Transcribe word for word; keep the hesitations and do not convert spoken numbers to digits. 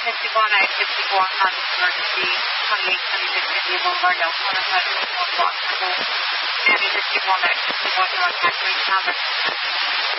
fifty-one A fifty-one has emergency twenty-eight twenty-six India Boulevard, Delta one oh five one one Rock. Miami fifty-one A fifty-one, you're on taxi, Canberra.